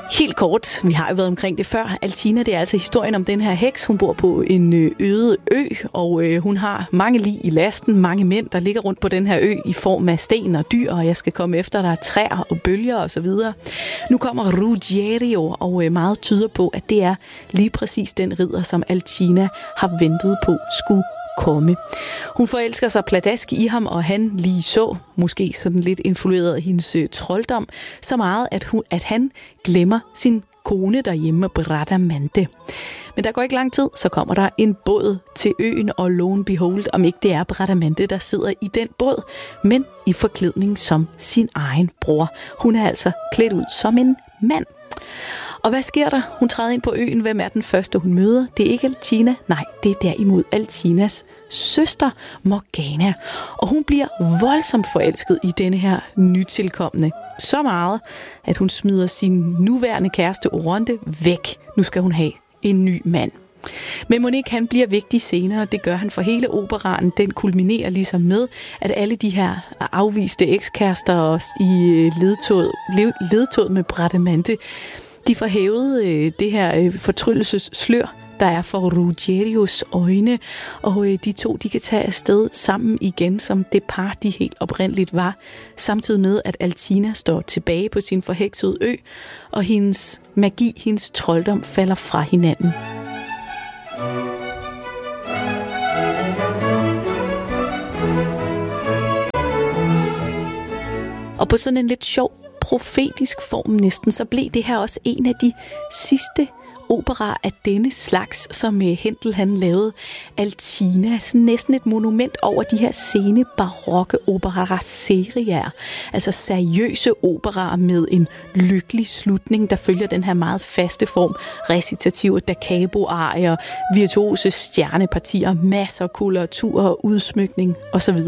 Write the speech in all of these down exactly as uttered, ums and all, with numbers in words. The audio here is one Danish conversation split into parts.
Helt kort, vi har jo været omkring det før. Altina, det er altså historien om den her heks. Hun bor på en øde ø, og øh, hun har mange lig i lasten, mange mænd, der ligger rundt på den her ø i form af sten og dyr, og jeg skal komme efter, der er træer og bølger og så videre. Nu kommer Ruggiero, og øh, meget tyder på, at det er lige præcis den ridder, som Altina har ventet på skulle komme. Hun forelsker sig pladask i ham, og han lige så, måske sådan lidt influeret af hendes øh, trolddom, så meget, at, hun, at han glemmer sin kone derhjemme, Bradamante. Men der går ikke lang tid, så kommer der en båd til øen, og lo and behold, om ikke det er Bradamante, der sidder i den båd, men i forklædning som sin egen bror. Hun er altså klædt ud som en mand. Og hvad sker der? Hun træder ind på øen. Hvem er den første, hun møder? Det er ikke Altina. Nej, det er derimod Altinas søster, Morgana. Og hun bliver voldsomt forelsket i denne her nytilkommende. Så meget, at hun smider sin nuværende kæreste Oronte væk. Nu skal hun have en ny mand. Men Monique, han bliver vigtig senere. Det gør han for hele operaen. Den kulminerer ligesom med, at alle de her afviste ekskærester i ledtog, ledtog med Bradamante, de får hævet øh, det her øh, fortryllelsesslør, der er for Ruggierios øjne, og øh, de to de kan tage afsted sammen igen, som det par, de helt oprindeligt var, samtidig med, at Altina står tilbage på sin forheksede ø, og hendes magi, hendes trolddom falder fra hinanden. Og på sådan en lidt sjov profetisk form næsten, så blev det her også en af de sidste operaer af denne slags, som Händel han lavede. Altina, sådan næsten et monument over de her sene barokke operaer serier, altså seriøse operaer med en lykkelig slutning, der følger den her meget faste form, recitative da capo-arier, virtuose stjernepartier, masser af koloratur, udsmykning osv.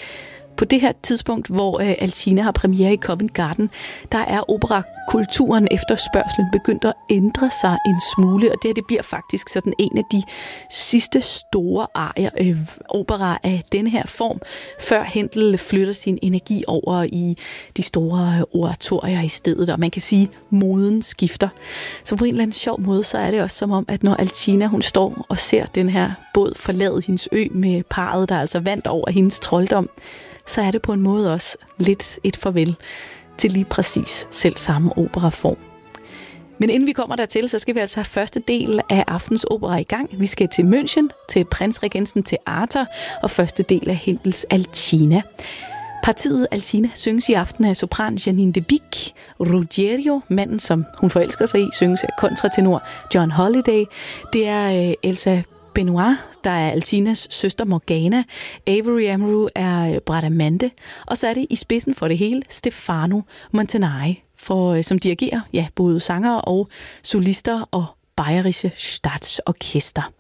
På det her tidspunkt, hvor øh, Altina har premiere i Covent Garden, der er operakulturen efterspørgselen begyndt at ændre sig en smule, og det her det bliver faktisk sådan en af de sidste store arier, øh, operaer af denne her form, før Händel flytter sin energi over i de store oratorier i stedet, og man kan sige, moden skifter. Så på en eller anden sjov måde, så er det også som om, at når Altina hun står og ser den her båd forlade hendes ø med parret, der altså vandt over hendes trolddom, så er det på en måde også lidt et farvel til lige præcis selv samme operaform. Men inden vi kommer dertil, så skal vi altså have første del af aftens opera i gang. Vi skal til München, til Prinsregensen Teater, og første del af Händels Alcina. Partiet Alcina synges i aften af sopran Janine de Bic. Ruggiero, manden som hun forelsker sig i, synges af kontratenor John Holliday. Det er Elsa Benoit, der er Altinas søster Morgana. Avery Amrou er Bradamante. Og så er det i spidsen for det hele Stefano Montanari, for, som dirigerer ja, både sanger og solister og Bayerische Statsorchester.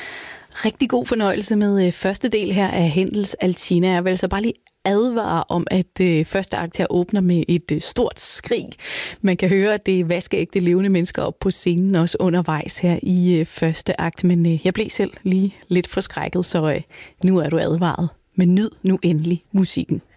Rigtig god fornøjelse med første del her af Händels Alcina. Jeg vil altså bare lige advare om, at øh, første akt her åbner med et øh, stort skrig. Man kan høre, at det vaskeægte levende mennesker op på scenen også undervejs her i øh, første akt, men øh, jeg blev selv lige lidt forskrækket, så øh, nu er du advaret. Men nyd nu endelig musikken.